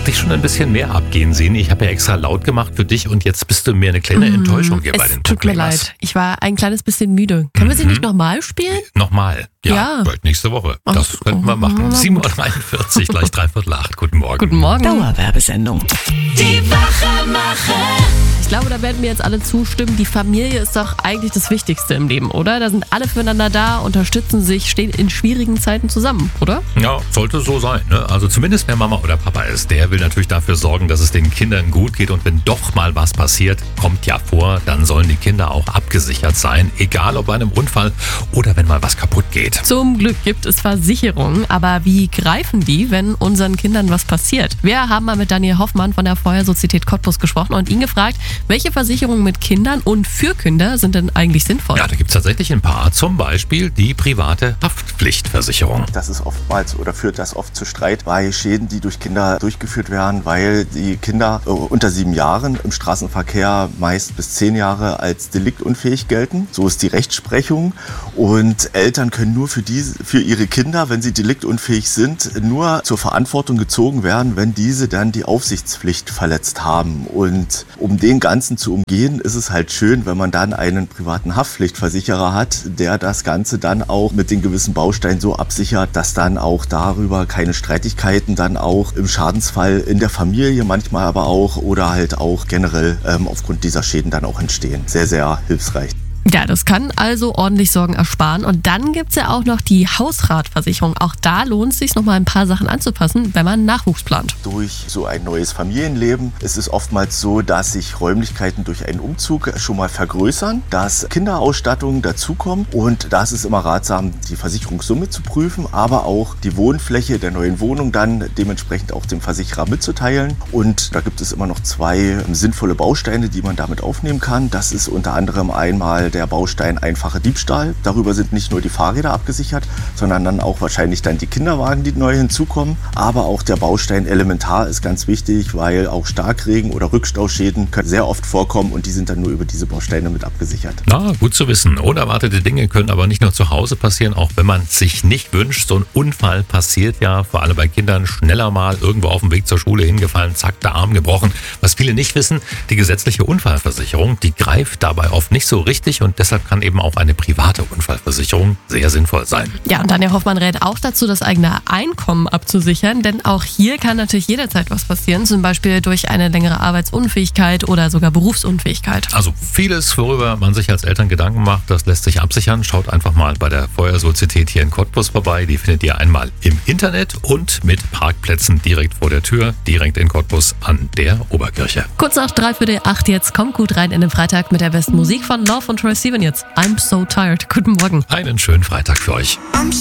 dich schon ein bisschen mehr abgehen sehen. Ich habe ja extra laut gemagemacht für dich und jetzt bist du mir eine kleine Enttäuschung hier bei den Tut mir Problemas. leid, ich war ein kleines bisschen müde. Können wir sie nicht nochmal spielen? Nochmal. Ja, bald nächste Woche. Das könnten wir machen. 7.43 Uhr, gleich 7:45. Guten Morgen. Guten Morgen. Dauerwerbesendung. Die Wachmacher. Ich glaube, da werden mir jetzt alle zustimmen. Die Familie ist doch eigentlich das Wichtigste im Leben, oder? Da sind alle füreinander da, unterstützen sich, stehen in schwierigen Zeiten zusammen, oder? Ja, sollte so sein. Ne? Also zumindest wer Mama oder Papa ist, der will natürlich dafür sorgen, dass es den Kindern gut geht. Und wenn doch mal was passiert, kommt ja vor, dann sollen die Kinder auch abgesichert sein. Egal ob bei einem Unfall oder wenn mal was kaputt geht. Zum Glück gibt es Versicherungen, aber wie greifen die, wenn unseren Kindern was passiert? Wir haben mal mit Daniel Hoffmann von der Feuersozietät Cottbus gesprochen und ihn gefragt, welche Versicherungen mit Kindern und für Kinder sind denn eigentlich sinnvoll? Ja, da gibt es tatsächlich ein paar. Zum Beispiel die private Haftpflichtversicherung. Das ist oftmals oder führt das oft zu Streit bei Schäden, die durch Kinder durchgeführt werden, weil die Kinder unter 7 Jahren im Straßenverkehr meist bis 10 Jahre als deliktunfähig gelten. So ist die Rechtsprechung. Und Eltern können nur für ihre Kinder, wenn sie deliktunfähig sind, nur zur Verantwortung gezogen werden, wenn diese dann die Aufsichtspflicht verletzt haben. Und um den Ganzen zu umgehen, ist es halt schön, wenn man dann einen privaten Haftpflichtversicherer hat, der das Ganze dann auch mit den gewissen Bausteinen so absichert, dass dann auch darüber keine Streitigkeiten dann auch im Schadensfall in der Familie manchmal aber auch oder halt auch generell aufgrund dieser Schäden dann auch entstehen. Sehr, sehr hilfreich. Ja, das kann also ordentlich Sorgen ersparen. Und dann gibt's ja auch noch die Hausratversicherung. Auch da lohnt es sich, nochmal ein paar Sachen anzupassen, wenn man Nachwuchs plant. Durch so ein neues Familienleben ist es oftmals so, dass sich Räumlichkeiten durch einen Umzug schon mal vergrößern, dass Kinderausstattung dazukommt und da ist es immer ratsam, die Versicherungssumme zu prüfen, aber auch die Wohnfläche der neuen Wohnung dann dementsprechend auch dem Versicherer mitzuteilen. Und da gibt es immer noch 2 sinnvolle Bausteine, die man damit aufnehmen kann. Das ist unter anderem einmal der Baustein einfacher Diebstahl. Darüber sind nicht nur die Fahrräder abgesichert, sondern dann auch wahrscheinlich dann die Kinderwagen, die neu hinzukommen. Aber auch der Baustein elementar ist ganz wichtig, weil auch Starkregen oder Rückstauschäden können sehr oft vorkommen und die sind dann nur über diese Bausteine mit abgesichert. Na, gut zu wissen. Unerwartete Dinge können aber nicht nur zu Hause passieren, auch wenn man es sich nicht wünscht. So ein Unfall passiert ja, vor allem bei Kindern, schneller mal irgendwo auf dem Weg zur Schule hingefallen, zack, der Arm gebrochen. Was viele nicht wissen, die gesetzliche Unfallversicherung, die greift dabei oft nicht so richtig und deshalb kann eben auch eine private Unfallversicherung sehr sinnvoll sein. Ja, und Daniel Hoffmann rät auch dazu, das eigene Einkommen abzusichern, denn auch hier kann natürlich jederzeit was passieren, zum Beispiel durch eine längere Arbeitsunfähigkeit oder sogar Berufsunfähigkeit. Also vieles, worüber man sich als Eltern Gedanken macht, das lässt sich absichern. Schaut einfach mal bei der Feuersozietät hier in Cottbus vorbei. Die findet ihr einmal im Internet und mit Parkplätzen direkt vor der Tür, direkt in Cottbus an der Oberkirche. Kurz nach 7:45 jetzt, kommt gut rein in den Freitag mit der besten Musik von Love und Troye Sivan jetzt. I'm so tired. Guten Morgen. Einen schönen Freitag für euch.